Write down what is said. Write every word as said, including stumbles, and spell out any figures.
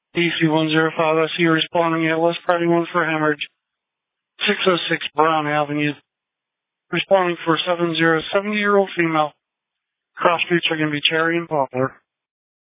D C one zero five S U responding at West Party one for hemorrhage, six oh six Brown Avenue. Responding for seven zero seventy-year-old female. Cross streets are going to be Cherry and Poplar.